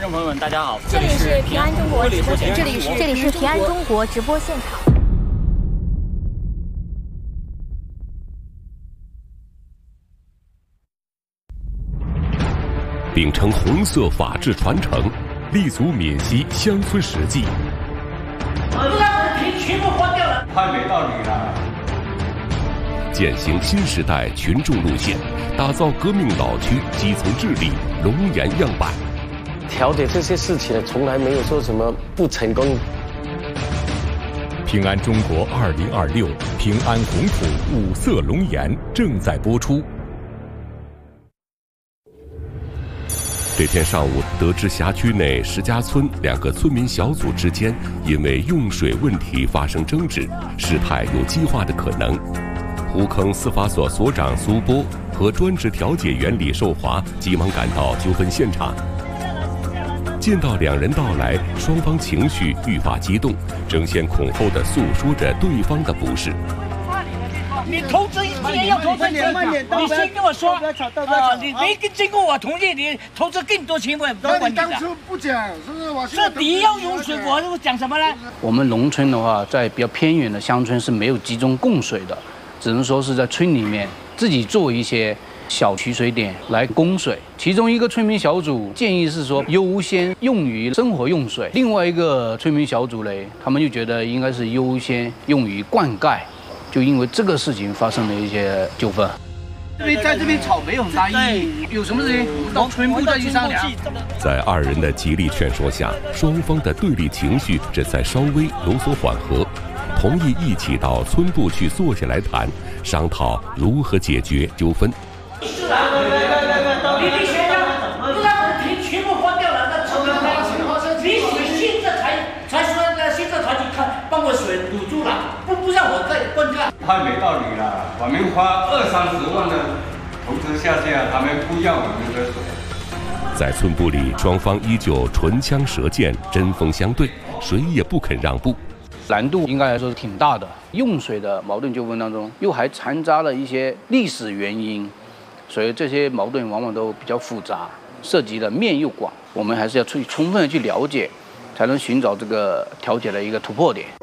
众朋友们，大家好， 这里是平安中国直播现场， 这里是平安中国直播现场。 秉承红色法治传承，立足闽西乡村实际。 不让我的田全部荒掉了， 太没道理了。 践行新时代群众路线，打造革命老区基层治理龙岩样板。 调解这些事情呢，从来没有说什么不成功。 平安中国2026，平安红土五色龙岩正在播出。这天上午，得知辖区内石家村2个村民小组之间因为用水问题发生争执，事态有激化的可能。湖坑司法所所长苏波和专职调解员李寿华急忙赶到纠纷现场。见到2人到来，双方情绪愈发激动，争先恐后地诉说着对方的不是。 你投资今天要投资你先跟我说，你没经过我同意，你投资更多钱，我也不管你的。 当初不讲，是不是？我这你要用水，我讲什么呢？ 我们农村的话，在比较偏远的乡村是没有集中供水的，只能说是在村里面自己做一些小取水点来供水。其中一个村民小组建议是说优先用于生活用水，另外一个村民小组嘞，他们就觉得应该是优先用于灌溉。就因为这个事情发生了一些纠纷。 在这边吵没有很大意义，有什么事情我们到村部再去商量。 在2人的极力劝说下，双方的对立情绪这才稍微有所缓和，同意一起到村部去坐下来谈，商讨如何解决纠纷。 是啊，你先让不让我的田全部荒掉了，那成了你现在才说现在才去看，帮我水堵住了，不让我再灌溉。 太没道理了！我们花20-30万的投资下去，他们不要我们的水。 在村部里，双方依旧唇枪舌剑，针锋相对，谁也不肯让步。 难度应该来说是挺大的。用水的矛盾纠纷当中，又还掺杂了一些历史原因，所以这些矛盾往往都比较复杂，涉及的面又广。我们还是要充分的去了解，才能寻找这个调解的一个突破点。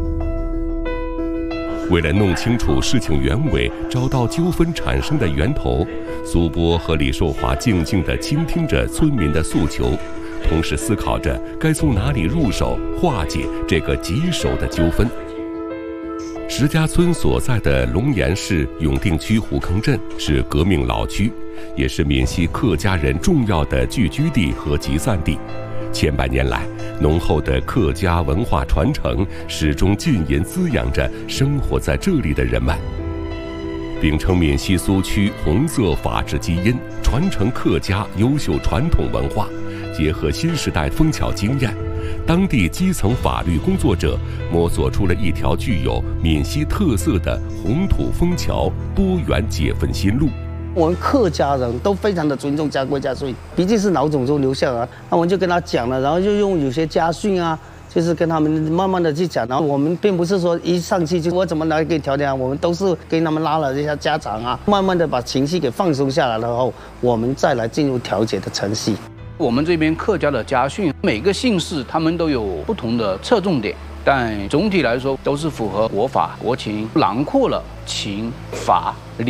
为了弄清楚事情原委，找到纠纷产生的源头，苏波和李寿华静静地倾听着村民的诉求，同时思考着该从哪里入手化解这个棘手的纠纷。石家村所在的龙岩市永定区湖坑镇是革命老区，也是闽西客家人重要的聚居地和集散地。千百年来，浓厚的客家文化传承始终浸淫滋养着生活在这里的人们。秉承闽西苏区红色法治基因，传承客家优秀传统文化，结合新时代枫桥经验，当地基层法律工作者摸索出了一条具有闽西特色的红土枫桥多元解分新路。 我们客家人都非常的尊重家规家训，毕竟是老种族留下来，那我们就跟他讲了，然后就用有些家训啊，就是跟他们慢慢的去讲。然后我们并不是说一上去就我怎么来给你调解啊，我们都是跟他们拉了一下家常啊，慢慢的把情绪给放松下来了后，我们再来进入调解的程序。 我们这边客家的家训，每个姓氏他们都有不同的侧重点，但总体来说都是符合国法国情，囊括了情法理。